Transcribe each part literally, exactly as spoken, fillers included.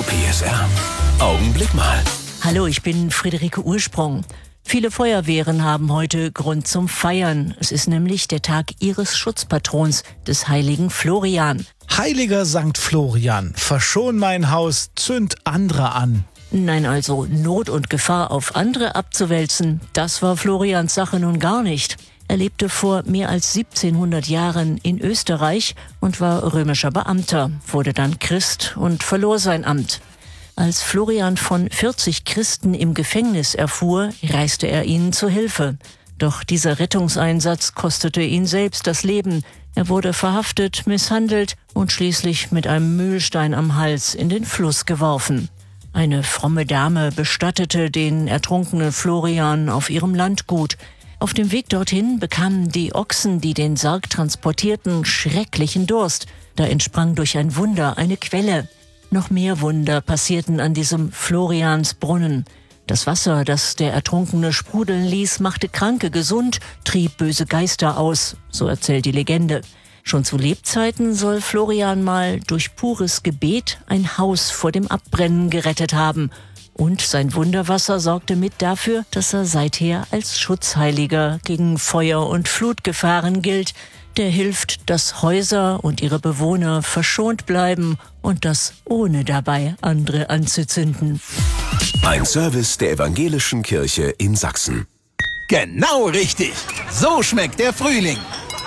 P S R. Augenblick mal. Hallo, ich bin Friederike Ursprung. Viele Feuerwehren haben heute Grund zum Feiern. Es ist nämlich der Tag ihres Schutzpatrons, des heiligen Florian. Heiliger Sankt Florian, verschon mein Haus, zünd andere an. Nein, also Not und Gefahr auf andere abzuwälzen, das war Florians Sache nun gar nicht. Er lebte vor mehr als siebzehnhundert Jahren in Österreich und war römischer Beamter, wurde dann Christ und verlor sein Amt. Als Florian von vierzig Christen im Gefängnis erfuhr, reiste er ihnen zu Hilfe. Doch dieser Rettungseinsatz kostete ihn selbst das Leben. Er wurde verhaftet, misshandelt und schließlich mit einem Mühlstein am Hals in den Fluss geworfen. Eine fromme Dame bestattete den ertrunkenen Florian auf ihrem Landgut. Auf dem Weg dorthin bekamen die Ochsen, die den Sarg transportierten, schrecklichen Durst. Da entsprang durch ein Wunder eine Quelle. Noch mehr Wunder passierten an diesem Floriansbrunnen. Das Wasser, das der Ertrunkene sprudeln ließ, machte Kranke gesund, trieb böse Geister aus, so erzählt die Legende. Schon zu Lebzeiten soll Florian mal durch pures Gebet ein Haus vor dem Abbrennen gerettet haben. Und sein Wunderwasser sorgte mit dafür, dass er seither als Schutzheiliger gegen Feuer- und Flutgefahren gilt, der hilft, dass Häuser und ihre Bewohner verschont bleiben und das ohne dabei andere anzuzünden. Ein Service der Evangelischen Kirche in Sachsen. Genau richtig. So schmeckt der Frühling.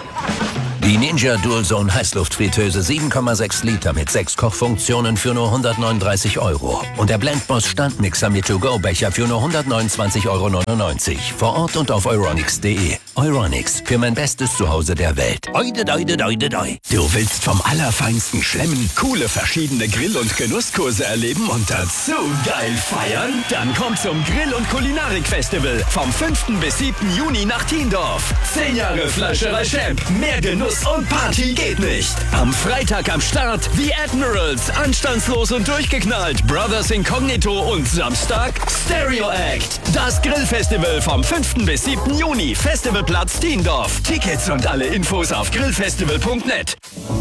Die Ninja Dualzone Heißluftfritteuse sieben Komma sechs Liter mit sechs Kochfunktionen für nur hundertneununddreißig Euro. Und der Blendboss Standmixer mit To-Go-Becher für nur hundertneunundzwanzig Euro neunundneunzig. Vor Ort und auf euronics punkt de. Euronics, für mein bestes Zuhause der Welt. Oide, oide, oide, oide. Du willst vom Allerfeinsten schlemmen, coole verschiedene Grill- und Genusskurse erleben und dazu geil feiern? Dann komm zum Grill- und Kulinarik-Festival vom fünften bis siebten Juni nach Thiendorf. Zehn Jahre Fleischerei Champ, mehr Genuss und Party geht nicht. Am Freitag am Start die Admirals, anstandslos und durchgeknallt, Brothers Incognito und Samstag Stereo Act. Das Grillfestival vom fünften bis siebten Juni, Festivalplatz Thiendorf. Tickets und alle Infos auf grillfestival punkt net.